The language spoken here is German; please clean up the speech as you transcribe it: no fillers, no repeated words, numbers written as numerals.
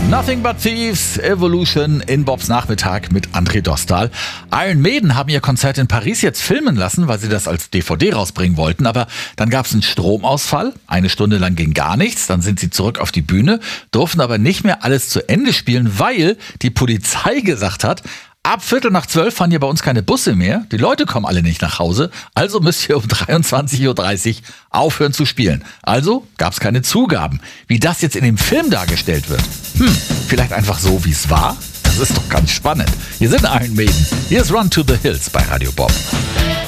Nothing But Thieves, Evolution in Bobs Nachmittag mit André Dostal. Iron Maiden haben ihr Konzert in Paris jetzt filmen lassen, weil sie das als DVD rausbringen wollten. Aber dann gab es einen Stromausfall. 1 Stunde lang ging gar nichts. Dann sind sie zurück auf die Bühne, durften aber nicht mehr alles zu Ende spielen, weil die Polizei gesagt hat, ab 11:45 fahren hier bei uns keine Busse mehr. Die Leute kommen alle nicht nach Hause. Also müsst ihr um 23:30 Uhr aufhören zu spielen. Also gab es keine Zugaben. Wie das jetzt in dem Film dargestellt wird. Vielleicht einfach so, wie es war? Das ist doch ganz spannend. Hier sind Iron Maiden. Hier ist Run to the Hills bei Radio Bob.